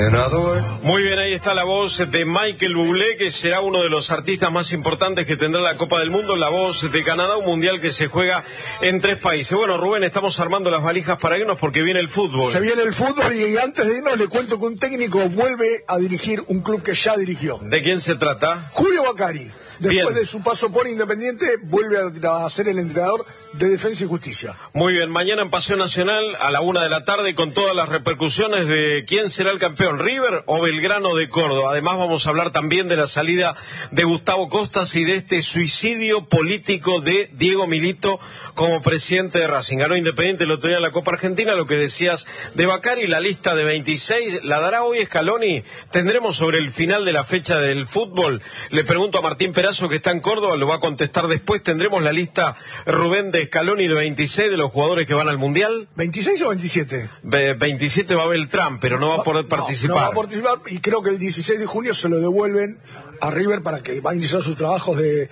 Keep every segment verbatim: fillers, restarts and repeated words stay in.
Muy bien, ahí está la voz de Michael Bublé, que será uno de los artistas más importantes que tendrá la Copa del Mundo, la voz de Canadá, un mundial que se juega en tres países. Bueno, Rubén, estamos armando las valijas para irnos porque viene el fútbol. Se viene el fútbol y antes de irnos le cuento que un técnico vuelve a dirigir un club que ya dirigió. ¿De quién se trata? Julio Bacari. Después Bien. de su paso por Independiente, vuelve a ser el entrenador de Defensa y Justicia. Muy bien, mañana en Paseo Nacional a la una de la tarde con todas las repercusiones de quién será el campeón, River o Belgrano de Córdoba. Además vamos a hablar también de la salida de Gustavo Costas y de este suicidio político de Diego Milito como presidente de Racing. Ganó Independiente el otro día en la Copa Argentina, lo que decías de Bacari, la lista de veintiséis, ¿la dará hoy Scaloni? ¿Tendremos sobre el final de la fecha del fútbol? Le pregunto a Martín Perazo, que está en Córdoba, lo va a contestar después. ¿Tendremos la lista, Rubén, de Scaloni de veintiséis de los jugadores que van al Mundial? ¿veintiséis o veintisiete? Be veintisiete va Beltrán, pero no va a poder no, participar. No va a participar y creo que el dieciséis de junio se lo devuelven a River para que va a iniciar sus trabajos de,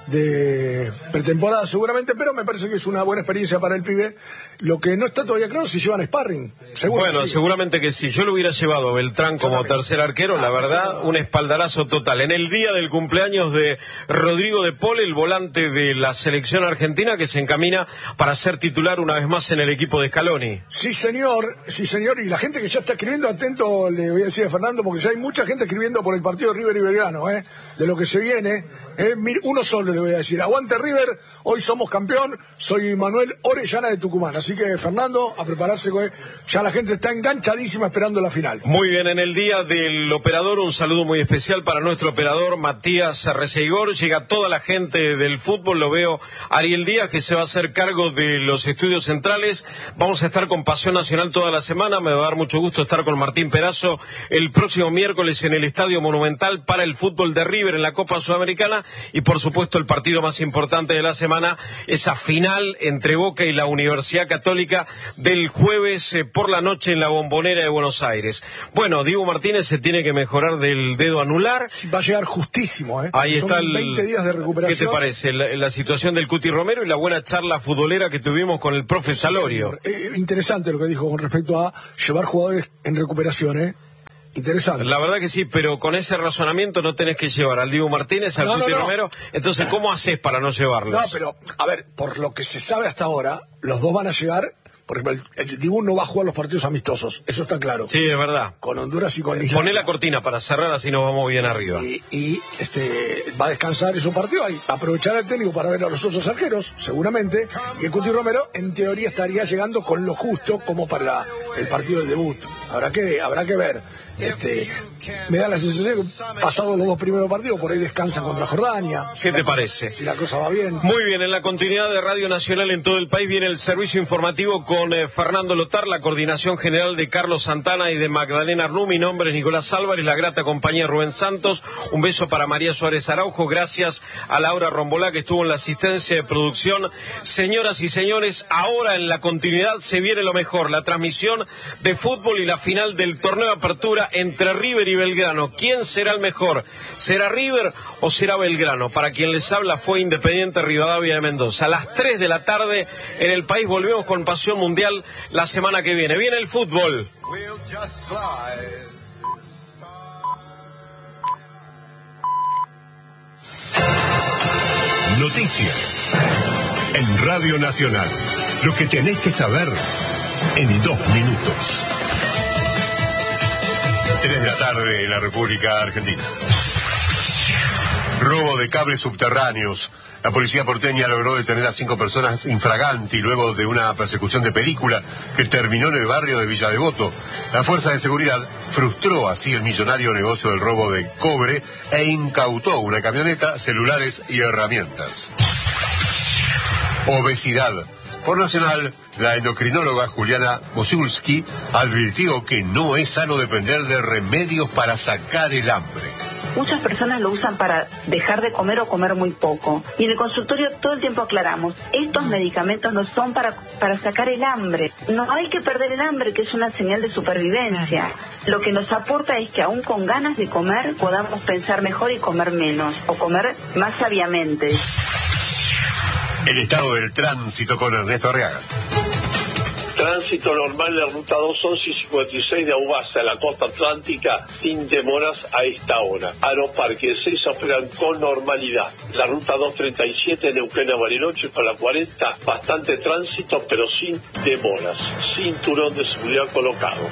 de pretemporada seguramente, pero me parece que es una buena experiencia para el pibe. Lo que no está todavía claro es si llevan sparring. Seguro bueno, que sí. Seguramente que sí. Yo lo hubiera llevado a Beltrán como tercer arquero, la verdad, un espaldarazo total. En el día del cumpleaños de Rodrigo de Paul, el volante de la selección argentina, que se encamina para ser titular una vez más en el equipo de Scaloni. Sí, señor, sí, señor. Y la gente que ya está escribiendo, atento, le voy a decir a Fernando, porque ya hay mucha gente escribiendo por el partido de River y Belgrano, ¿eh? De lo que se viene. Eh, uno solo le voy a decir, aguante River, hoy somos campeón, soy Manuel Orellana de Tucumán, así que Fernando, a prepararse, ya la gente está enganchadísima esperando la final. Muy bien, en el día del operador, un saludo muy especial para nuestro operador Matías Receigor, llega toda la gente del fútbol, lo veo Ariel Díaz, que se va a hacer cargo de los estudios centrales, vamos a estar con Pasión Nacional toda la semana, me va a dar mucho gusto estar con Martín Perazo el próximo miércoles en el Estadio Monumental para el fútbol de River en la Copa Sudamericana. Y por supuesto el partido más importante de la semana, esa final entre Boca y la Universidad Católica del jueves eh, por la noche en la Bombonera de Buenos Aires. Bueno, Diego Martínez se tiene que mejorar del dedo anular. Sí, va a llegar justísimo, ¿eh? Ahí Son está el, veinte días de recuperación. ¿Qué te parece? La, la situación del Cuti Romero y la buena charla futbolera que tuvimos con el profe Salorio. Sí, eh, interesante lo que dijo con respecto a llevar jugadores en recuperación, ¿eh? Interesante. La verdad que sí, pero con ese razonamiento no tenés que llevar al Diego Martínez, al no, Cuti no, no. Romero. Entonces, ¿cómo haces para no llevarlos? No, pero, a ver, por lo que se sabe hasta ahora, los dos van a llegar, porque el, el Dibu no va a jugar los partidos amistosos, eso está claro. Sí, es verdad. Con Honduras y con Islandia. Poné la cortina para cerrar, así nos vamos bien arriba. Y, y este, va a descansar esos partidos, y aprovechar el técnico para ver a los otros arqueros, seguramente. Y el Cuti Romero, en teoría, estaría llegando con lo justo como para el partido del debut. Habrá que, habrá que ver. Este, me da la sensación que pasados los dos primeros partidos por ahí descansan contra Jordania. ¿Qué te parece? Si la cosa va bien. Muy bien, en la continuidad de Radio Nacional en todo el país viene el servicio informativo con eh, Fernando Lotar, la coordinación general de Carlos Santana y de Magdalena Arnú. Mi nombre es Nicolás Álvarez, la grata compañía de Rubén Santos. Un beso para María Suárez Araujo, gracias a Laura Rombolá que estuvo en la asistencia de producción. Señoras y señores, ahora en la continuidad se viene lo mejor, la transmisión de fútbol y la final del torneo de apertura entre River y Belgrano. ¿Quién será el mejor? ¿Será River o será Belgrano? Para quien les habla fue Independiente Rivadavia de Mendoza. A las tres de la tarde en el país volvemos con Pasión Mundial la semana que viene. Viene el fútbol. Noticias en Radio Nacional. Lo que tenés que saber en dos minutos. tres de la tarde en la República Argentina. Robo de cables subterráneos. La policía porteña logró detener a cinco personas infraganti luego de una persecución de película que terminó en el barrio de Villa Devoto. La fuerza de seguridad frustró así el millonario negocio del robo de cobre e incautó una camioneta, celulares y herramientas. Obesidad. Por Nacional, la endocrinóloga Juliana Mosulski advirtió que no es sano depender de remedios para sacar el hambre. Muchas personas lo usan para dejar de comer o comer muy poco. Y en el consultorio todo el tiempo aclaramos, estos medicamentos no son para, para sacar el hambre. No hay que perder el hambre, que es una señal de supervivencia. Lo que nos aporta es que aún con ganas de comer podamos pensar mejor y comer menos, o comer más sabiamente. El estado del tránsito con Ernesto Arriaga. Tránsito normal en la ruta dos once y cincuenta y seis de Aubasa, en la costa atlántica, sin demoras a esta hora. Aeroparque de Ezeiza operan con normalidad. La ruta doscientos treinta y siete de Neuquén a Bariloche con la cuarenta, bastante tránsito, pero sin demoras. Cinturón de seguridad colocado.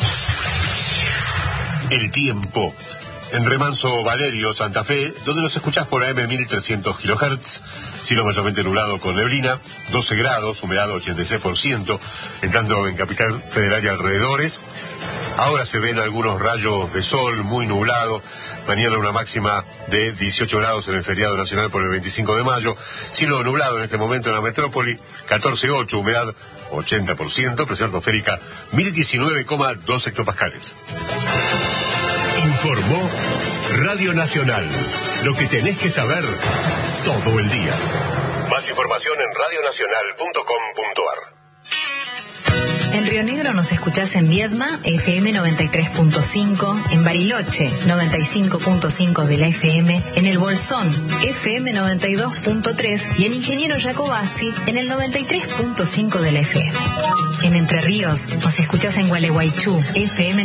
El tiempo. En Remanso Valerio, Santa Fe, donde nos escuchás por A M mil trescientos kilohertz, cielo mayormente nublado con neblina, doce grados, humedad ochenta y seis por ciento, entrando en Capital Federal y alrededores. Ahora se ven algunos rayos de sol, muy nublado. Mañana una máxima de dieciocho grados en el feriado nacional por el veinticinco de mayo. Cielo nublado en este momento en la metrópoli, catorce coma ocho, humedad ochenta por ciento, presión atmosférica mil diecinueve coma dos hectopascales. Informó Radio Nacional. Lo que tenés que saber todo el día. Más información en radio nacional punto com punto ar. En Río Negro nos escuchás en Viedma, F M noventa y tres punto cinco, en Bariloche, noventa y cinco punto cinco de la F M, en El Bolsón, F M noventa y dos punto tres y en Ingeniero Jacobasi, en el noventa y tres punto cinco de la F M. En Entre Ríos nos escuchás en Gualeguaychú, F M